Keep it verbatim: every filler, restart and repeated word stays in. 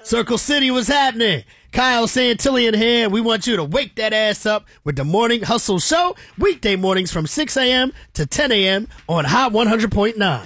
Circle City, what's happening? Kyle Santillian here. We want you to wake that ass up with the Morning Hustle Show, weekday mornings from six a.m. to ten a.m. on Hot one hundred point nine.